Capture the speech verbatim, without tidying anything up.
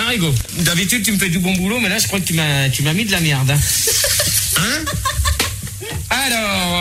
Rigaud. D'habitude, tu me fais du bon boulot, mais là, je crois que tu m'as, tu m'as mis de la merde. Hein, hein. Alors,